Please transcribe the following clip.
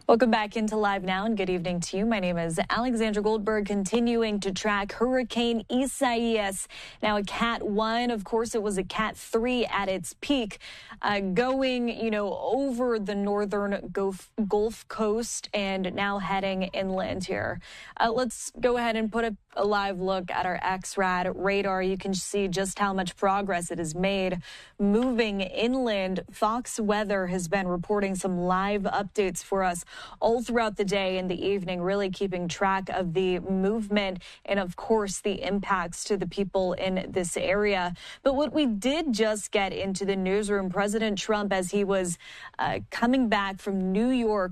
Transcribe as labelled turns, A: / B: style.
A: Welcome back into Live Now and good evening to you. My name is Alexandra Goldberg, continuing to track Hurricane Isaias. Now a Cat 1, of course, it was a Cat 3 at its peak, going, over the northern Gulf Coast and now heading inland here. Let's go ahead and put a live look at our XRAD radar. You can see just how much progress it has made moving inland. Fox Weather has been reporting some live updates for us all throughout the day and the evening, really keeping track of the movement and, of course, the impacts to the people in this area. But what we did just get into the newsroom, President Trump, as he was coming back from New York